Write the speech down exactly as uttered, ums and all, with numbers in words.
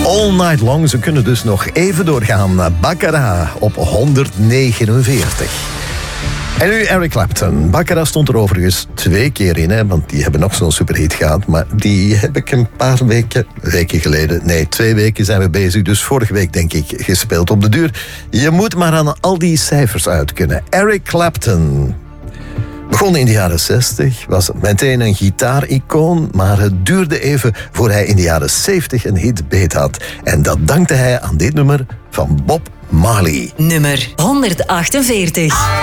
All Night Long. Ze kunnen dus nog even doorgaan. Baccarat op honderdnegenenveertig. En nu Eric Clapton. Baccarat stond er overigens twee keer in, hè, want die hebben nog zo'n superhit gehad. Maar die heb ik een paar weken, weken geleden, nee, twee weken zijn we bezig. Dus vorige week, denk ik, gespeeld op de duur. Je moet maar aan al die cijfers uit kunnen. Eric Clapton begon in de jaren zestig, was meteen een gitaaricoon, maar het duurde even voor hij in de jaren zeventig een hit beet had. En dat dankte hij aan dit nummer van Bob Marley. Nummer honderdachtenveertig.